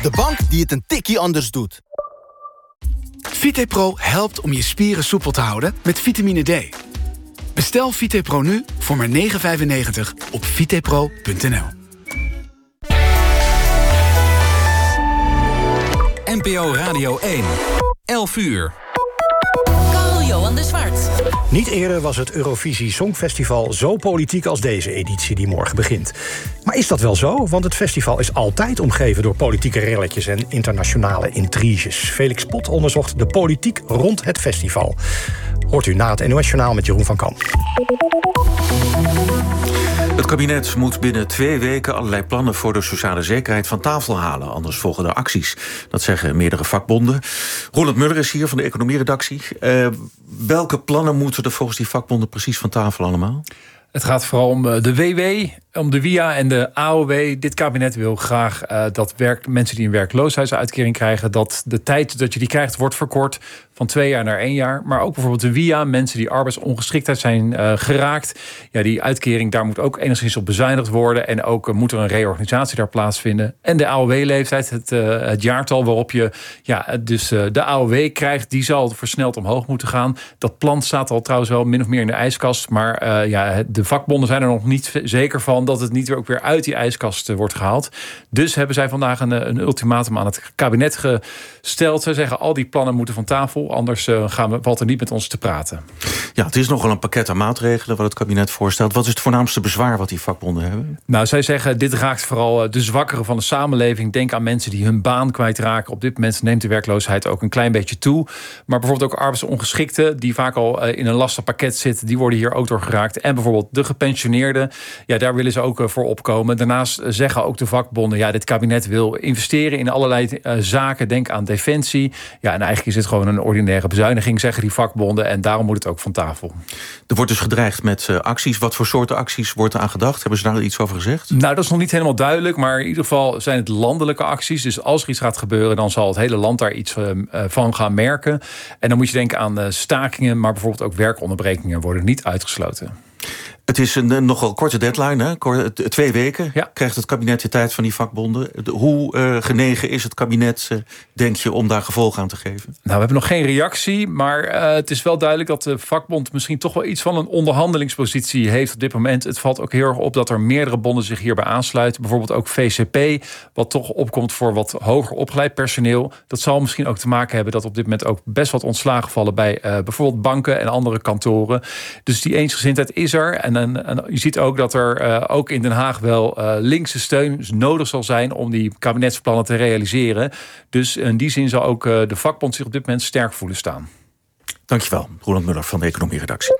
De bank die het een tikkie anders doet. VitePro helpt om je spieren soepel te houden met vitamine D. Bestel VitePro nu voor maar €9,95 op vitepro.nl. NPO Radio 1, 11 uur. Carl-Johan de Zwart. Niet eerder was het Eurovisie Songfestival zo politiek als deze editie die morgen begint. Maar is dat wel zo? Want het festival is altijd omgeven door politieke relletjes en internationale intriges. Felix Pot onderzocht de politiek rond het festival. Hoort u na het NOS-journaal met Jeroen van Kamp. Het kabinet moet binnen 2 weken allerlei plannen voor de sociale zekerheid van tafel halen. Anders volgen er acties. Dat zeggen meerdere vakbonden. Roland Muller is hier van de economieredactie. Welke plannen moeten er volgens die vakbonden precies van tafel allemaal? Het gaat vooral om de WW, om de WIA en de AOW. Dit kabinet wil graag dat mensen die een werkloosheidsuitkering krijgen, dat de tijd dat je die krijgt wordt verkort van 2 jaar naar 1 jaar. Maar ook bijvoorbeeld de WIA, mensen die arbeidsongeschiktheid zijn geraakt. Ja, die uitkering, daar moet ook enigszins op bezuinigd worden. En ook moet er een reorganisatie daar plaatsvinden. En de AOW-leeftijd, het jaartal waarop je de AOW krijgt, die zal versneld omhoog moeten gaan. Dat plan staat al trouwens wel min of meer in de ijskast. Maar de vakbonden zijn er nog niet zeker van dat het niet ook weer uit die ijskast wordt gehaald. Dus hebben zij vandaag een ultimatum aan het kabinet gesteld. Zij zeggen al die plannen moeten van tafel. Anders valt er niet met ons te praten. Ja, het is nogal een pakket aan maatregelen wat het kabinet voorstelt. Wat is het voornaamste bezwaar wat die vakbonden hebben? Nou, zij zeggen dit raakt vooral de zwakkeren van de samenleving. Denk aan mensen die hun baan kwijtraken. Op dit moment neemt de werkloosheid ook een klein beetje toe. Maar bijvoorbeeld ook arbeidsongeschikten die vaak al in een lastig pakket zitten, die worden hier ook door geraakt. En bijvoorbeeld de gepensioneerden. Ja, daar willen ze ook voor opkomen. Daarnaast zeggen ook de vakbonden, dit kabinet wil investeren in allerlei zaken. Denk aan defensie. Ja, en eigenlijk is dit gewoon een ordinaire bezuiniging, zeggen die vakbonden. En daarom moet het ook van tafel. Er wordt dus gedreigd met acties. Wat voor soorten acties wordt er aan gedacht? Hebben ze daar iets over gezegd? Nou, dat is nog niet helemaal duidelijk. Maar in ieder geval zijn het landelijke acties. Dus als er iets gaat gebeuren, dan zal het hele land daar iets van gaan merken. En dan moet je denken aan stakingen. Maar bijvoorbeeld ook werkonderbrekingen worden niet uitgesloten. Het is een nogal korte deadline, hè? 2 weken krijgt het kabinet de tijd van die vakbonden. Hoe genegen is het kabinet, denk je, om daar gevolg aan te geven? Nou, we hebben nog geen reactie, maar het is wel duidelijk dat de vakbond misschien toch wel iets van een onderhandelingspositie heeft op dit moment. Het valt ook heel erg op dat er meerdere bonden zich hierbij aansluiten. Bijvoorbeeld ook VCP, wat toch opkomt voor wat hoger opgeleid personeel. Dat zal misschien ook te maken hebben dat op dit moment ook best wat ontslagen vallen bij bijvoorbeeld banken en andere kantoren. Dus die eensgezindheid is er. En je ziet ook dat er ook in Den Haag wel linkse steun nodig zal zijn om die kabinetsplannen te realiseren. Dus in die zin zal ook de vakbond zich op dit moment sterk voelen staan. Dankjewel, Roland Muller van de economieredactie.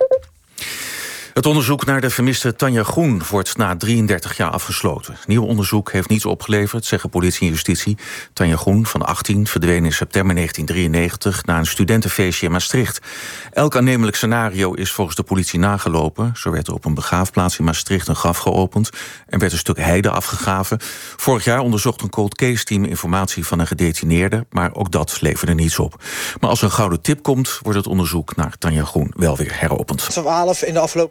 Het onderzoek naar de vermiste Tanja Groen wordt na 33 jaar afgesloten. Nieuw onderzoek heeft niets opgeleverd, zeggen politie en justitie. Tanja Groen, van 18, verdween in september 1993... na een studentenfeestje in Maastricht. Elk aannemelijk scenario is volgens de politie nagelopen. Zo werd er op een begraafplaats in Maastricht een graf geopend en werd een stuk heide afgegraven. Vorig jaar onderzocht een cold case team informatie van een gedetineerde, maar ook dat leverde niets op. Maar als er een gouden tip komt, wordt het onderzoek naar Tanja Groen wel weer heropend. 12 in de afloop.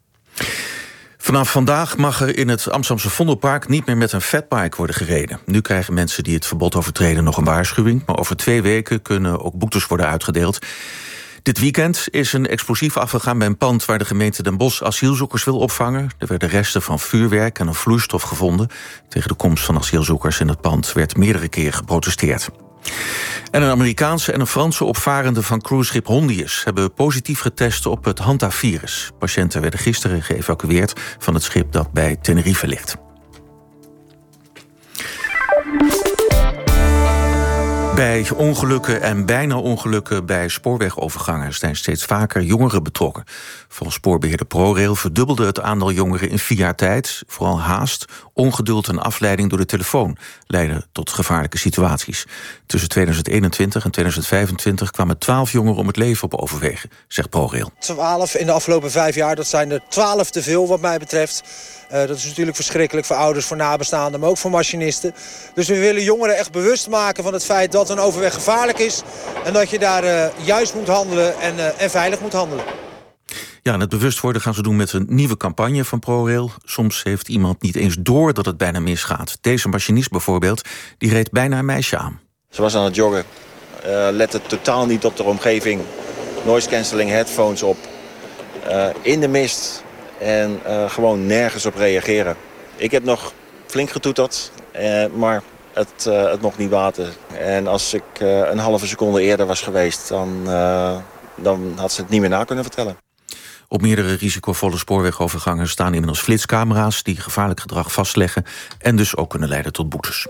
Vanaf vandaag mag er in het Amsterdamse Vondelpark niet meer met een fatbike worden gereden. Nu krijgen mensen die het verbod overtreden nog een waarschuwing, maar over 2 weken kunnen ook boetes worden uitgedeeld. Dit weekend is een explosief afgegaan bij een pand waar de gemeente Den Bosch asielzoekers wil opvangen. Er werden resten van vuurwerk en een vloeistof gevonden. Tegen de komst van asielzoekers in het pand werd meerdere keren geprotesteerd. En een Amerikaanse en een Franse opvarende van cruiseschip Hondius hebben positief getest op het Hanta-virus. Patiënten werden gisteren geëvacueerd van het schip dat bij Tenerife ligt. Bij ongelukken en bijna ongelukken bij spoorwegovergangen zijn steeds vaker jongeren betrokken. Volgens spoorbeheerder ProRail verdubbelde het aantal jongeren in 4 jaar tijd. Vooral haast, ongeduld en afleiding door de telefoon leiden tot gevaarlijke situaties. Tussen 2021 en 2025 kwamen 12 jongeren om het leven op overwegen, zegt ProRail. 12 in de afgelopen 5 jaar, dat zijn er 12 te veel wat mij betreft. Dat is natuurlijk verschrikkelijk voor ouders, voor nabestaanden, maar ook voor machinisten. Dus we willen jongeren echt bewust maken van het feit dat een overweg gevaarlijk is. En dat je daar juist moet handelen en veilig moet handelen. Ja, en het bewust worden gaan ze doen met een nieuwe campagne van ProRail. Soms heeft iemand niet eens door dat het bijna misgaat. Deze machinist bijvoorbeeld, die reed bijna een meisje aan. Ze was aan het joggen, lette totaal niet op de omgeving. Noise cancelling, headphones op, in de mist en gewoon nergens op reageren. Ik heb nog flink getoeterd, maar het mocht niet baten. En als ik een halve seconde eerder was geweest, dan had ze het niet meer na kunnen vertellen. Op meerdere risicovolle spoorwegovergangen staan inmiddels flitscamera's die gevaarlijk gedrag vastleggen en dus ook kunnen leiden tot boetes.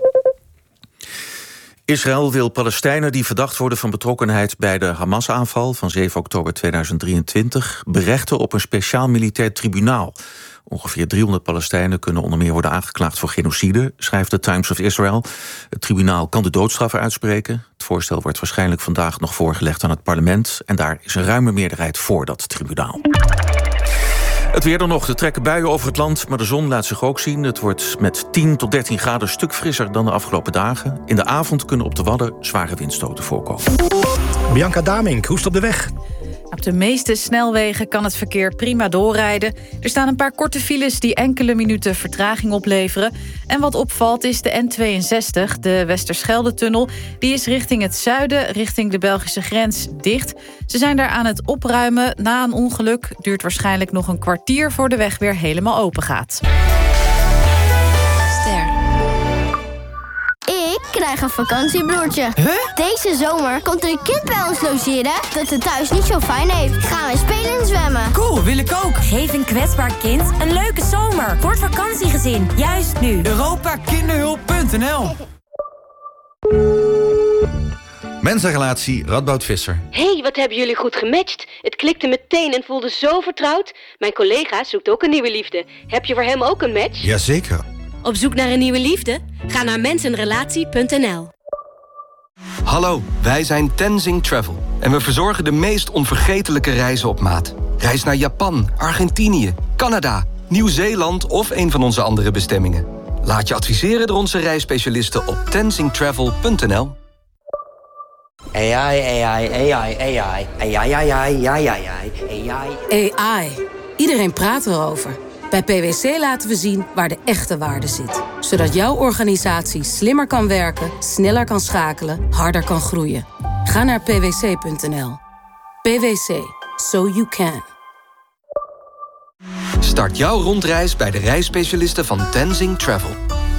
Israël wil Palestijnen die verdacht worden van betrokkenheid bij de Hamas-aanval van 7 oktober 2023 berechten op een speciaal militair tribunaal. Ongeveer 300 Palestijnen kunnen onder meer worden aangeklaagd voor genocide, schrijft de Times of Israel. Het tribunaal kan de doodstraf uitspreken. Het voorstel wordt waarschijnlijk vandaag nog voorgelegd aan het parlement en daar is een ruime meerderheid voor dat tribunaal. Het weer dan nog. Er trekken buien over het land, maar de zon laat zich ook zien. Het wordt met 10 tot 13 graden een stuk frisser dan de afgelopen dagen. In de avond kunnen op de Wadden zware windstoten voorkomen. Bianca Damink, hoe is het op de weg? Op de meeste snelwegen kan het verkeer prima doorrijden. Er staan een paar korte files die enkele minuten vertraging opleveren. En wat opvalt is de N62, de Westerschelde-tunnel. Die is richting het zuiden, richting de Belgische grens, dicht. Ze zijn daar aan het opruimen na een ongeluk. Duurt waarschijnlijk nog een kwartier voor de weg weer helemaal open gaat. Ik krijg een vakantiebroertje. Huh? Deze zomer komt er een kind bij ons logeren dat het thuis niet zo fijn heeft. Gaan we spelen en zwemmen. Cool, wil ik ook. Geef een kwetsbaar kind een leuke zomer. Voor het vakantiegezin, juist nu. Europakinderhulp.nl. Mensenrelatie Radboud Visser. Hey, wat hebben jullie goed gematcht. Het klikte meteen en voelde zo vertrouwd. Mijn collega zoekt ook een nieuwe liefde. Heb je voor hem ook een match? Jazeker. Op zoek naar een nieuwe liefde? Ga naar mensenrelatie.nl. Hallo, wij zijn Tenzing Travel. En we verzorgen de meest onvergetelijke reizen op maat. Reis naar Japan, Argentinië, Canada, Nieuw-Zeeland of een van onze andere bestemmingen. Laat je adviseren door onze reisspecialisten op tenzingtravel.nl. AI. Iedereen praat erover. Bij PwC laten we zien waar de echte waarde zit. Zodat jouw organisatie slimmer kan werken, sneller kan schakelen, harder kan groeien. Ga naar pwc.nl. PwC. So you can. Start jouw rondreis bij de reisspecialisten van Tenzing Travel.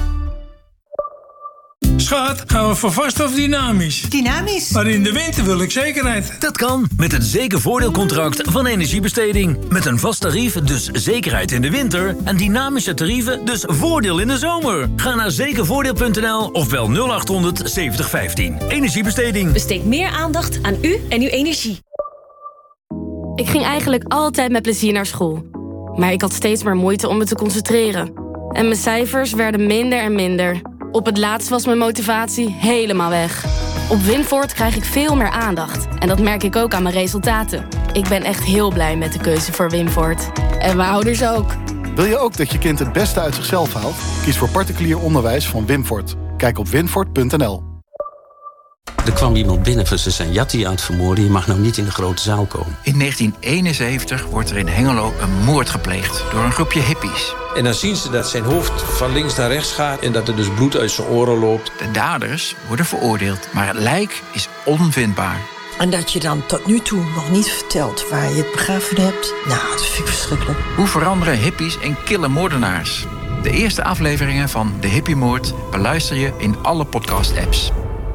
Schat, gaan we voor vast of dynamisch? Dynamisch. Maar in de winter wil ik zekerheid. Dat kan met het zekervoordeelcontract van Energiebesteding. Met een vast tarief, dus zekerheid in de winter. En dynamische tarieven, dus voordeel in de zomer. Ga naar zekervoordeel.nl of bel 0800 7015. Energiebesteding. Besteed meer aandacht aan u en uw energie. Ik ging eigenlijk altijd met plezier naar school. Maar ik had steeds maar moeite om me te concentreren. En mijn cijfers werden minder en minder. Op het laatst was mijn motivatie helemaal weg. Op Winvoort krijg ik veel meer aandacht. En dat merk ik ook aan mijn resultaten. Ik ben echt heel blij met de keuze voor Winvoort. En mijn ouders ook. Wil je ook dat je kind het beste uit zichzelf haalt? Kies voor particulier onderwijs van Winvoort. Kijk op winvoort.nl. Er kwam iemand binnen van ze zijn Jatti aan het vermoorden. Je mag nou niet in de grote zaal komen. In 1971 wordt er in Hengelo een moord gepleegd door een groepje hippies. En dan zien ze dat zijn hoofd van links naar rechts gaat en dat er dus bloed uit zijn oren loopt. De daders worden veroordeeld, maar het lijk is onvindbaar. En dat je dan tot nu toe nog niet vertelt waar je het begraven hebt. Nou, dat vind ik verschrikkelijk. Hoe veranderen hippies in kille moordenaars? De eerste afleveringen van De Hippiemoord beluister je in alle podcast-apps.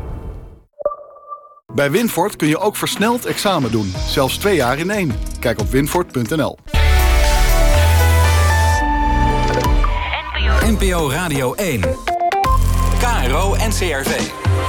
Bij Winvoort kun je ook versneld examen doen. Zelfs 2 jaar in 1. Kijk op winvoort.nl. NPO Radio 1. KRO NCRV.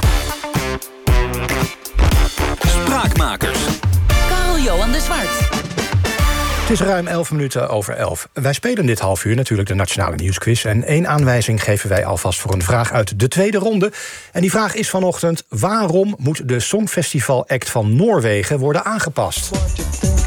Spraakmakers. Carl-Johan de Zwart. Het is ruim 11 minuten over 11. Wij spelen dit half uur natuurlijk de Nationale Nieuwsquiz. En 1 aanwijzing geven wij alvast voor een vraag uit de tweede ronde. En die vraag is vanochtend: waarom moet de Songfestival-act van Noorwegen worden aangepast?